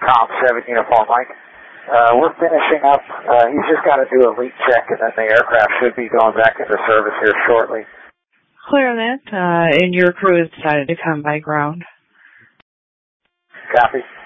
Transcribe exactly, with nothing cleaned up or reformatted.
Com seven Uniform Mike. Uh, we're finishing up. Uh, he's just got to do a leak check, and then the aircraft should be going back into service here shortly. Clear that, uh, and your crew has decided to come by ground. Copy.